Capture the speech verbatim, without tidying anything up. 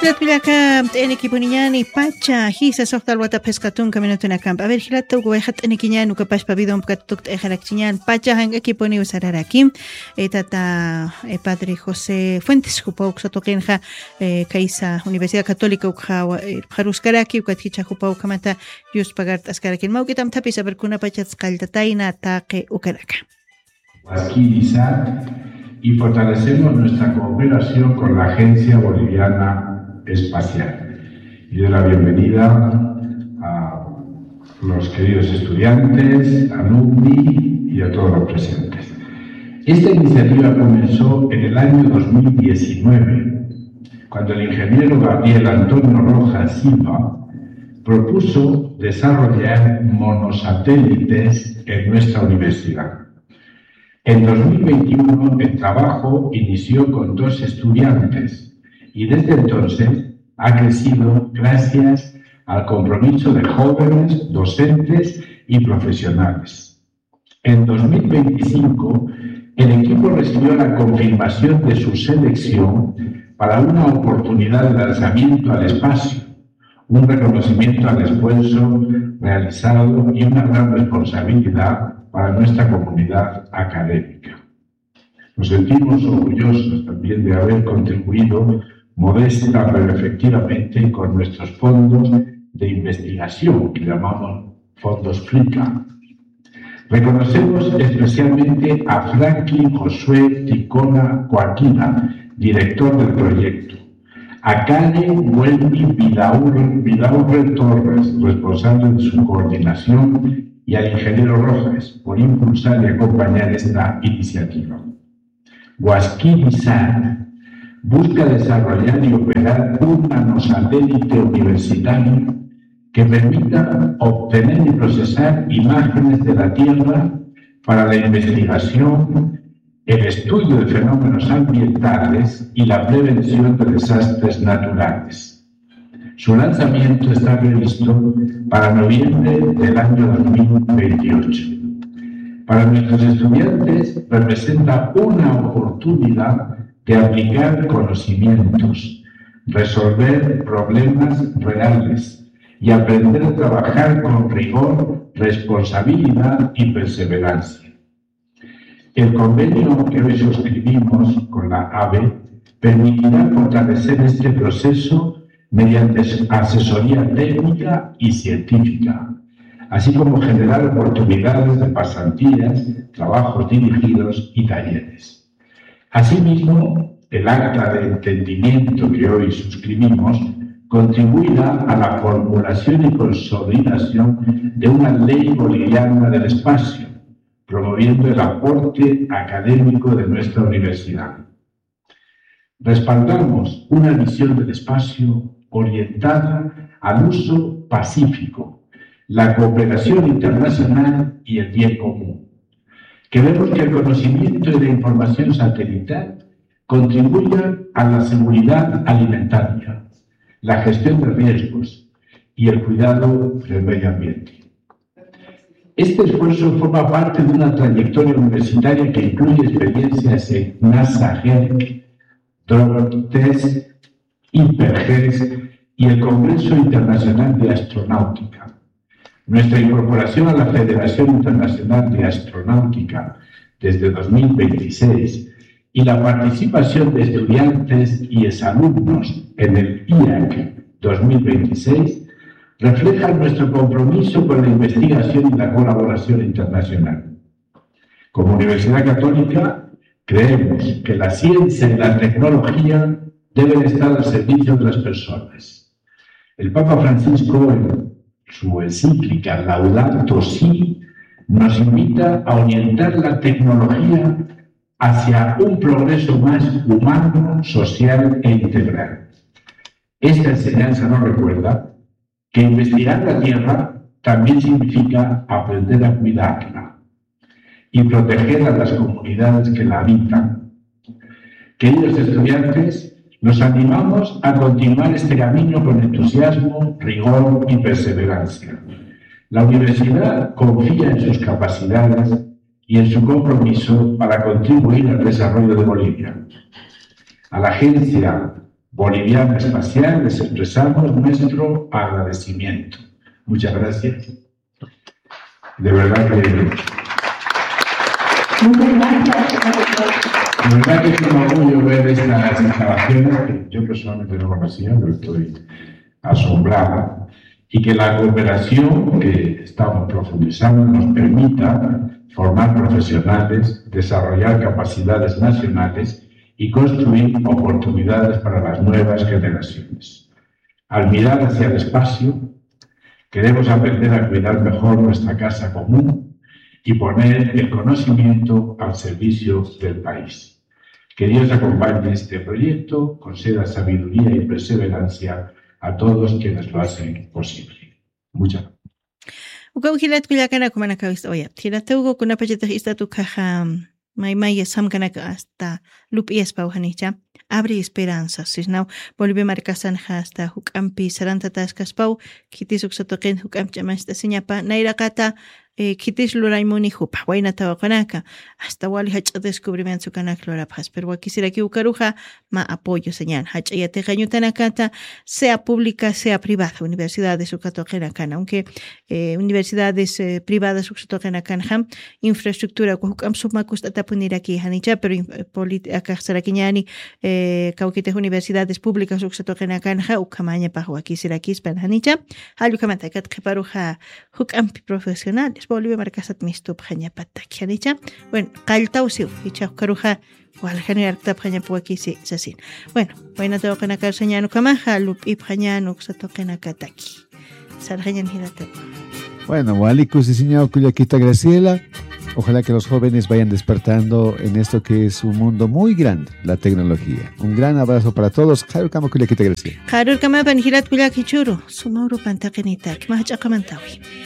Hilat Pilaka, Enekipuniyani, Pacha, Hisa Sohtal Wata Pescatun, Caminotuna Camp. A ver, Hilat Tuguehat Enekiñan, Ucapash Pavidon, Catuct Ejalacchiñan, Pacha, Hang Ekipuni Usararakim, Etata, Padre José Fuentes, Jupau, Sotoquenja, Caisa, Universidad Católica, Uja, Jaruscaraki, Ucaticha, Jupau, Camata, Yus Pagart Ascarakin, Maukitam Tapis, Abercuna Pachats, Caltataina, Taque, Ucaraca. Y fortalecemos nuestra cooperación con la Agencia Boliviana Espacial. Y doy la bienvenida a los queridos estudiantes, alumni y a todos los presentes. Esta iniciativa comenzó en el año dos mil diecinueve, cuando el ingeniero Gabriel Antonio Rojas Silva propuso desarrollar monosatélites en nuestra universidad. En dos mil veintiuno el trabajo inició con dos estudiantes y desde entonces ha crecido gracias al compromiso de jóvenes, docentes y profesionales. En dos mil veinticinco el equipo recibió la confirmación de su selección para una oportunidad de lanzamiento al espacio, un reconocimiento al esfuerzo realizado y una gran responsabilidad para nuestra comunidad académica. Nos sentimos orgullosos también de haber contribuido modesta pero efectivamente con nuestros fondos de investigación, que llamamos fondos FLICA. Reconocemos especialmente a Franklin Josué Ticona Coaquina, director del proyecto, a Karen Wendy Vidaurre Torres, responsable de su coordinación, y al ingeniero Rojas por impulsar y acompañar esta iniciativa. Huasquí-Bizar busca desarrollar y operar un nanosatélite universitario que permita obtener y procesar imágenes de la Tierra para la investigación, el estudio de fenómenos ambientales y la prevención de desastres naturales. Su lanzamiento está previsto para noviembre del año dos mil veintiocho. Para nuestros estudiantes representa una oportunidad de aplicar conocimientos, resolver problemas reales y aprender a trabajar con rigor, responsabilidad y perseverancia. El convenio que hoy suscribimos con la A B E permitirá fortalecer este proceso mediante asesoría técnica y científica, así como generar oportunidades de pasantías, trabajos dirigidos y talleres. Asimismo, el acta de entendimiento que hoy suscribimos contribuirá a la formulación y consolidación de una ley boliviana del espacio, promoviendo el aporte académico de nuestra universidad. Respaldamos una visión del espacio orientada al uso pacífico, la cooperación internacional y el bien común. Queremos que el conocimiento y la información satelital contribuyan a la seguridad alimentaria, la gestión de riesgos y el cuidado del medio ambiente. Este esfuerzo forma parte de una trayectoria universitaria que incluye experiencias en NASA, G E C, DROTES, Hipergex y el Congreso Internacional de Astronáutica. Nuestra incorporación a la Federación Internacional de Astronáutica desde dos mil veintiséis y la participación de estudiantes y exalumnos en el I A C dos mil veintiséis reflejan nuestro compromiso con la investigación y la colaboración internacional. Como Universidad Católica, creemos que la ciencia y la tecnología deben estar al servicio de las personas. El Papa Francisco, en su encíclica Laudato Si, nos invita a orientar la tecnología hacia un progreso más humano, social e integral. Esta enseñanza nos recuerda que investigar la Tierra también significa aprender a cuidarla y proteger a las comunidades que la habitan. Queridos estudiantes, nos animamos a continuar este camino con entusiasmo, rigor y perseverancia. La universidad confía en sus capacidades y en su compromiso para contribuir al desarrollo de Bolivia. A la Agencia Boliviana Espacial, les expresamos nuestro agradecimiento. Muchas gracias. De verdad que... De verdad que es un orgullo ver estas instalaciones que yo personalmente no conocía, pero estoy asombrada, y que la cooperación que estamos profundizando nos permita formar profesionales, desarrollar capacidades nacionales y construir oportunidades para las nuevas generaciones. Al mirar hacia el espacio, queremos aprender a cuidar mejor nuestra casa común y poner el conocimiento al servicio del país. Que Dios acompañe este proyecto, conceda sabiduría y perseverancia a todos quienes lo hacen posible. Muchas gracias. Ukawihilat kuyakana kumanakawis oya. Tirataugo kunapachita istatu kaha maymaya samkanaka hasta lupiespa uhanicha. Abre esperanzas. Sisnau Bolivia marcasan hasta hukampi saranta taskaspau kitisuk satoqin hukamcha masta siñapa nairakata eh, kitis luraimuni hupa waina tawakanaka hasta wali hach descubrimiento kanak lorapjas pero quisiera que ukaruja ma apoyo señal hach ya te tanakata sea pública sea privada universidades ukatoqena kana aunque eh, universidades eh, privadas ukatoqena kana infraestructura hukam submakusta tapunira ki hanicha pero política sarakiñani eh, kaukites universidades públicas ukatoqena kana ukamaña pahua quisiera ki spanhanicha halukamanta kat qiparuja hukam profesionales Bolivia marcasat misto pjaña patakianicha. Bueno, qaltausiu icha karuja wal generar tapjaña puakisi sasin. Bueno, bueno te toquen acá señano kamaja lup y pjañano se toquen acá taki. Sarjañan hirate. Bueno, walikus y señor Cuyaquita Graciela. Ojalá que los jóvenes vayan despertando en esto que es un mundo muy grande, la tecnología. Un gran abrazo para todos. Jairo Kama Cuyaquita Graciela. Jairo Kama Panjirat Kuyakichuru. Sumauro Pantakenita. Kmahacha Kamantawi.